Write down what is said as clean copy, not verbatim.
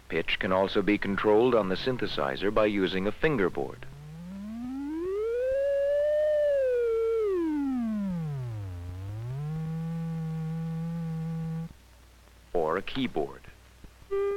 Pitch can also be controlled on the synthesizer by using a fingerboard. Or a keyboard.